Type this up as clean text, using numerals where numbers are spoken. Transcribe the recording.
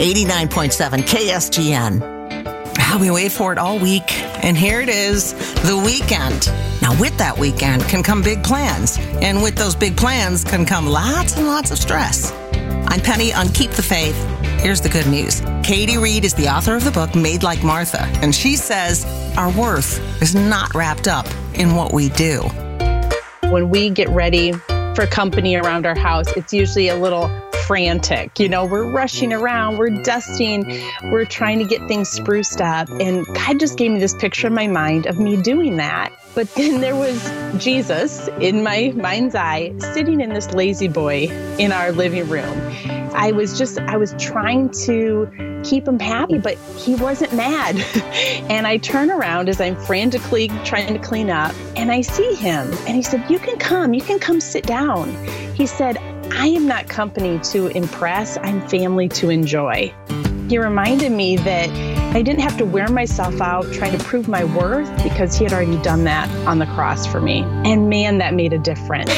89.7 KSGN. We wait for it all week, and here it is, the weekend. Now, with that weekend can come big plans, and with those big plans can come lots and lots of stress. I'm Penny on Keep the Faith. Here's the good news. Katie Reed is the author of the book Made Like Martha, and she says our worth is not wrapped up in what we do. When we get ready for company around our house, it's usually a little frantic. We're rushing around, we're dusting, we're trying to get things spruced up. And God just gave me this picture in my mind of me doing that. But then there was Jesus in my mind's eye, sitting in this lazy boy in our living room. I was trying to keep him happy, but he wasn't mad. And I turn around as I'm frantically trying to clean up, and I see him. And he said, you can come sit down. He said, I am not company to impress, I'm family to enjoy. He reminded me that I didn't have to wear myself out trying to prove my worth because he had already done that on the cross for me. And man, that made a difference.